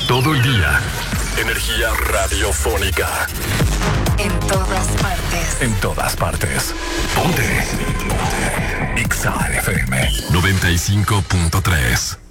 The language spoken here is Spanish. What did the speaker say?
Todo el día. Energía radiofónica. En todas partes. En todas partes. Ponte. Ponte. Exa FM 95.3.